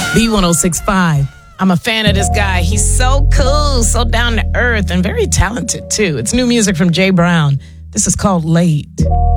B1065. I'm a fan of this guy. He's so cool, so down to earth, and very talented, too. It's new music from Jay Brown. This is called Late.